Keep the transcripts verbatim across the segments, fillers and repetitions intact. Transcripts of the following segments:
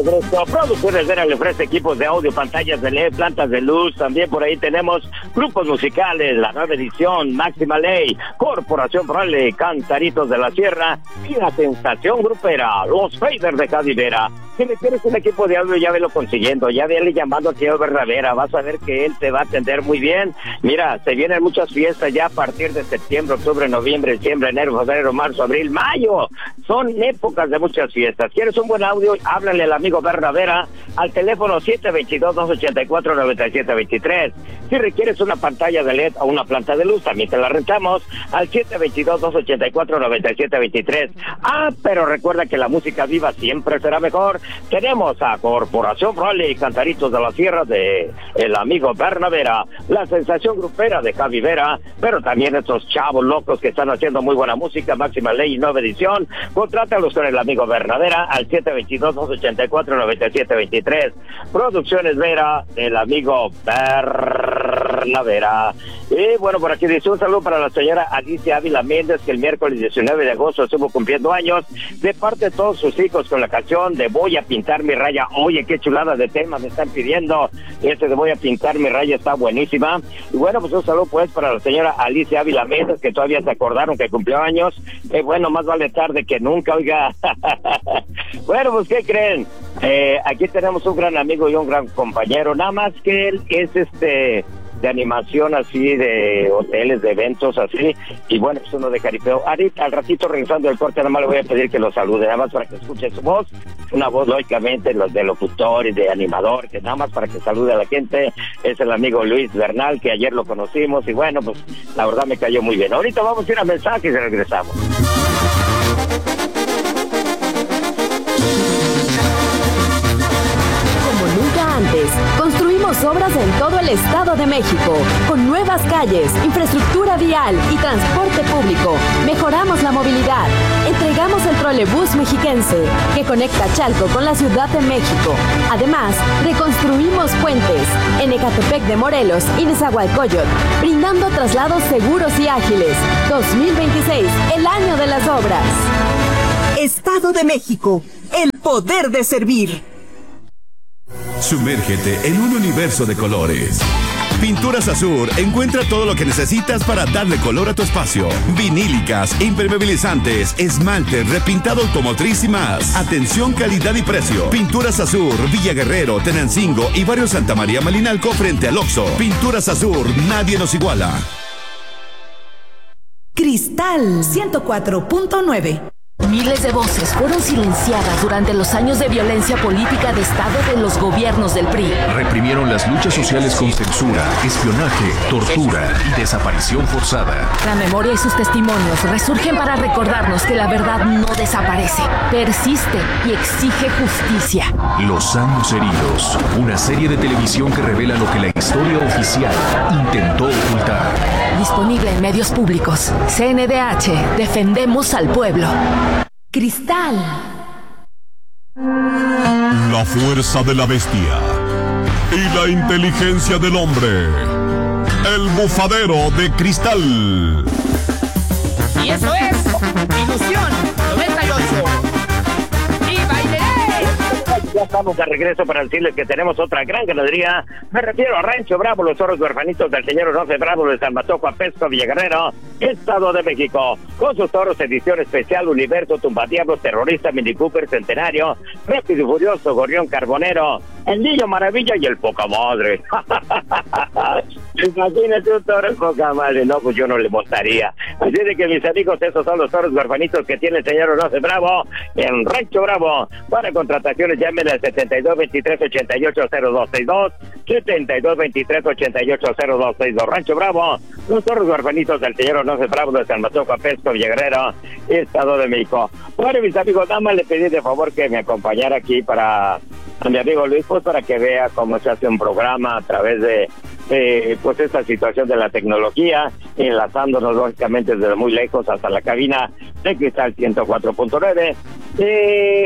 Producciones Vera le ofrece equipos de audio, pantallas de L E D, plantas de luz. También por ahí tenemos grupos musicales, La Nueva Edición, Máxima Ley, Corporación Prole, Cantaritos de la Sierra y La Sensación Grupera, Los Faders de Cadivera. Si le quieres un equipo de audio, ya velo consiguiendo, ya vele llamando al señor Bernavera, vas a ver que él te va a atender muy bien. Mira, se vienen muchas fiestas ya a partir de septiembre, octubre, noviembre, diciembre, enero, febrero, marzo, abril, mayo. Son épocas de muchas fiestas. ¿Quieres un buen audio? Háblale al amigo Bernavera al teléfono siete dos dos, dos ocho cuatro, nueve siete dos tres. Si requieres una pantalla de L E D o una planta de luz, también te la rentamos al siete dos dos, dos ocho cuatro, nueve siete dos tres. Ah, pero recuerda que la música viva siempre será mejor. Tenemos a Corporación Prole y Cantaritos de la Sierra de el amigo Bernavera, La Sensación Grupera de Javi Vera, pero también estos chavos locos que están haciendo muy buena música, Máxima Ley y Nueva Edición. Contrátalos con el amigo Bernavera al siete dos dos, dos ocho cuatro, nueve siete dos tres. Producciones Vera del amigo Bernavera. Y bueno, por aquí dice un saludo para la señora Alicia Ávila Méndez, que el miércoles diecinueve de agosto estuvo cumpliendo años, de parte de todos sus hijos, con la canción de Voy a pintar mi raya. Oye, qué chulada de tema me están pidiendo. Este de Voy a pintar mi raya está buenísima. Y bueno, pues un saludo pues para la señora Alicia Ávila Méndez, que todavía se acordaron que cumplió años. Eh, bueno, más vale tarde que nunca, oiga. Bueno, pues ¿qué creen? Eh, aquí tenemos un gran amigo y un gran compañero, nada más que él es este de animación así, de hoteles, de eventos así, y bueno, pues uno de caripeo. Ahorita, al ratito regresando del corte, nada más le voy a pedir que lo salude, nada más para que escuche su voz, una voz lógicamente los de locutor y de animador, que nada más para que salude a la gente, es el amigo Luis Bernal, que ayer lo conocimos, y bueno, pues la verdad me cayó muy bien. Ahorita vamos a ir a mensajes y regresamos. Antes, construimos obras en todo el Estado de México, con nuevas calles, infraestructura vial y transporte público. Mejoramos la movilidad. Entregamos el trolebús mexiquense, que conecta Chalco con la Ciudad de México. Además, reconstruimos puentes en Ecatepec de Morelos y Nezahualcóyotl, brindando traslados seguros y ágiles. dos mil veintiséis, el año de las obras. Estado de México, el poder de servir. Sumérgete en un universo de colores. Pinturas Azur encuentra todo lo que necesitas para darle color a tu espacio. Vinílicas, impermeabilizantes, esmalte, repintado automotriz y más. Atención, calidad y precio. Pinturas Azur, Villa Guerrero, Tenancingo y Barrio Santa María Malinalco frente al Oxxo. Pinturas Azur, nadie nos iguala. Cristal ciento cuatro punto nueve. Miles de voces fueron silenciadas durante los años de violencia política de Estado de los gobiernos del P R I. Reprimieron las luchas sociales con censura, espionaje, tortura y desaparición forzada. La memoria y sus testimonios resurgen para recordarnos que la verdad no desaparece, persiste y exige justicia. Los años heridos, una serie de televisión que revela lo que la historia oficial intentó ocultar. Disponible en medios públicos. C N D H, defendemos al pueblo. Cristal. La fuerza de la bestia y la inteligencia del hombre. El bufadero de Cristal. Y eso es Ilusión noventa y ocho. ¡Y bailaré! Ya estamos de regreso para decirles que tenemos otra gran ganadería. Me refiero a Rancho Bravo, los toros huerfanitos del señor José Bravo de San Mateo, Apesco, Villaguerrero, Estado de México. Con sus toros edición especial, Universo, Tumbadiablos, Terrorista, Mini Cooper, Centenario, Rápido y Furioso, Gorrión Carbonero, El Niño Maravilla y el Poca Madre. Imagínate un toro poca madre. No, pues yo no le montaría. Así de que, mis amigos, esos son los toros huerfanitos que tiene el señor José Bravo en Rancho Bravo. Para contrataciones, llamen al setenta y dos, veintitrés, ochenta y ocho, cero dos sesenta y dos, setenta y dos, veintitrés, ochenta y ocho, cero dos sesenta y dos. Rancho Bravo, los toros huerfanitos del señor José Bravo de San Mateo, Apesco, Villaguerrero, Estado de México. Bueno, mis amigos, nada más le pedí de favor que me acompañara aquí para a mi amigo Luis, pues para que vea cómo se hace un programa a través de Eh, pues esta situación de la tecnología, enlazándonos lógicamente desde muy lejos hasta la cabina de Cristal ciento cuatro punto nueve. Eh,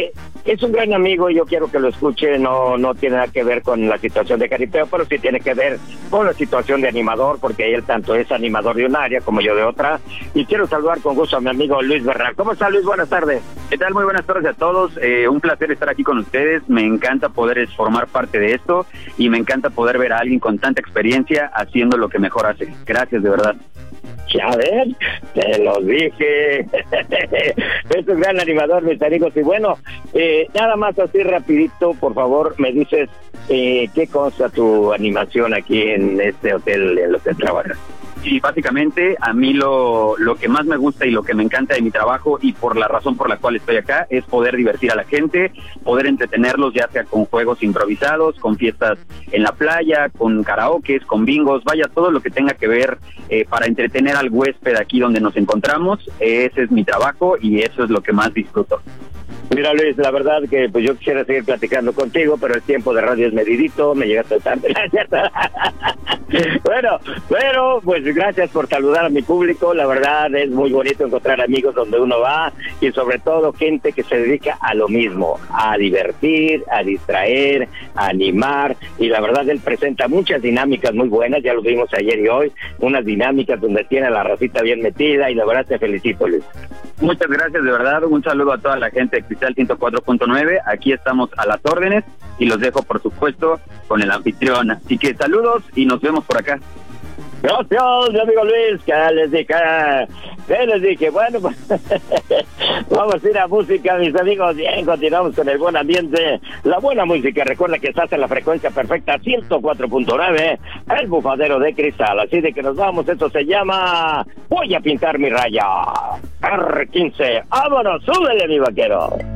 es un gran amigo y yo quiero que lo escuche. No no tiene nada que ver con la situación de jaripeo, pero sí tiene que ver con la situación de animador, porque él tanto es animador de un área como yo de otra. Y quiero saludar con gusto a mi amigo Luis Bernal. ¿Cómo está, Luis? Buenas tardes. ¿Qué tal? Muy buenas tardes a todos. Eh, un placer estar aquí con ustedes. Me encanta poder formar parte de esto y me encanta poder ver a alguien con tanta experiencia haciendo lo que mejor hace. Gracias, de verdad. Ya ven, te lo dije. Es un gran animador, mis amigos. Y bueno, eh, nada más así rapidito, por favor, me dices eh, qué consta tu animación aquí en este hotel en lo que trabajas. Y básicamente a mí lo, lo que más me gusta y lo que me encanta de mi trabajo y por la razón por la cual estoy acá es poder divertir a la gente, poder entretenerlos ya sea con juegos improvisados, con fiestas en la playa, con karaokes, con bingos, vaya, todo lo que tenga que ver eh, para entretener al huésped aquí donde nos encontramos. Ese es mi trabajo y eso es lo que más disfruto. Mira, Luis, la verdad que pues yo quisiera seguir platicando contigo, pero el tiempo de radio es medidito, me llegaste tarde, ¿no es cierto? Bueno, pero pues gracias por saludar a mi público. La verdad es muy bonito encontrar amigos donde uno va y sobre todo gente que se dedica a lo mismo, a divertir, a distraer, a animar, y la verdad él presenta muchas dinámicas muy buenas, ya lo vimos ayer y hoy, unas dinámicas donde tiene a la racita bien metida y la verdad te felicito, Luis. Muchas gracias, de verdad, un saludo a toda la gente de Cristal ciento cuatro punto nueve, aquí estamos a las órdenes y los dejo por supuesto con el anfitrión, así que saludos y nos vemos por acá. Gracias, mi amigo Luis, que les dije, que les dije, bueno, pues, vamos a ir a música, mis amigos, bien, continuamos con el buen ambiente, la buena música. Recuerda que estás en la frecuencia perfecta ciento cuatro punto nueve, el bufadero de Cristal, así de que nos vamos. Esto se llama Voy a pintar mi raya, R quince, vámonos, súbele, mi vaquero.